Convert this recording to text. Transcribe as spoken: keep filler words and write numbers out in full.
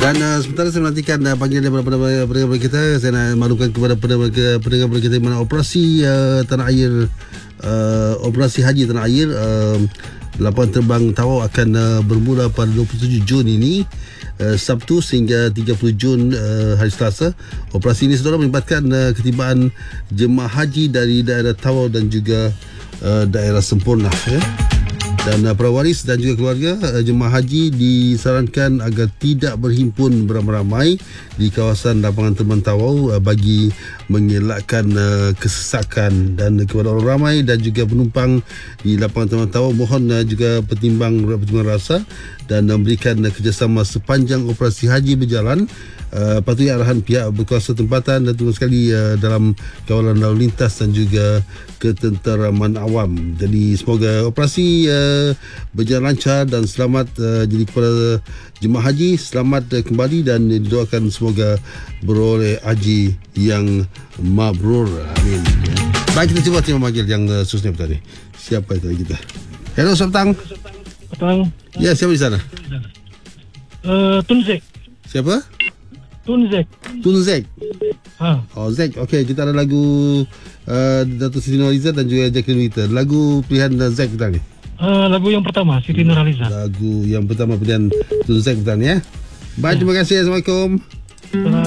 Dan uh, sementara saya menantikan uh, panggilan daripada pendengar kita, saya nak maklumkan kepada pendengar kita mana operasi uh, tanah air, uh, operasi haji tanah air, uh, lapangan terbang Tawau akan uh, bermula pada dua puluh tujuh Jun ini, uh, Sabtu sehingga tiga puluh Jun uh, hari Selasa. Operasi ini saudara melibatkan uh, ketibaan jemaah haji dari daerah Tawau dan juga uh, daerah Semporna, ya. Dan uh, para waris dan juga keluarga uh, jemaah haji disarankan agar tidak berhimpun beramai-ramai di kawasan lapangan terbang Tawau uh, bagi mengelakkan uh, kesesakan. Dan uh, kepada orang ramai dan juga penumpang di lapangan terbang Tawau, mohon uh, juga pertimbang pertimbangan rasa dan uh, memberikan uh, kerjasama sepanjang operasi haji berjalan. Uh, patuhi arahan pihak berkuasa tempatan dan tunggu sekali uh, dalam kawalan lalu lintas dan juga ketenteraman awam. Jadi semoga operasi uh, berjalan lancar dan selamat. Uh, jadi kepada jemaah haji, selamat uh, kembali dan didoakan semoga beroleh haji yang mabrur. Amin. Baik, kita cuba terima panggil yang uh, susnya tadi. Siapa itu kita? Hello, selamat petang. Petang. Ya, siapa di sana? Uh, Tunzek. Siapa? Tunzek. Tunzek. Ha. Oh, Zek. Okey, kita ada lagu uh, Datuk Siti Nurhaliza dan juga Jacqueline Wita. Lagu pilihan uh, Zek petang ni. Uh, lagu yang pertama Siti Nurhaliza. Lagu yang pertama pilihan Tun Zek petang ni, ya. Baik, ya. Terima kasih. Assalamualaikum.